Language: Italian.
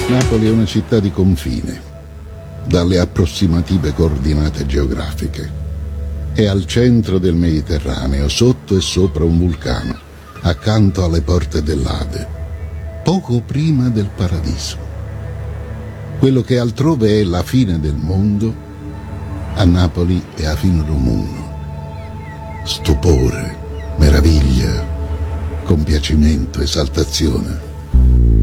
Napoli è una città di confine, dalle approssimative coordinate geografiche. È al centro del Mediterraneo, sotto e sopra un vulcano, accanto alle porte dell'Ade, poco prima del paradiso. Quello che altrove è la fine del mondo, a Napoli è a fine mondo. Stupore, meraviglia, compiacimento, esaltazione.